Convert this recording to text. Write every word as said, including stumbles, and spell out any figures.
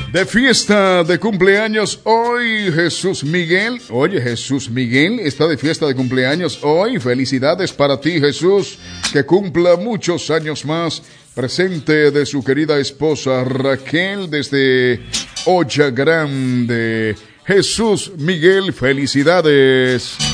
De fiesta de cumpleaños hoy, Jesús Miguel. Oye, Jesús Miguel está de fiesta de cumpleaños hoy. Felicidades para ti, Jesús. Que cumpla muchos años más. Presente de su querida esposa Raquel desde Olla Grande. Jesús Miguel, felicidades.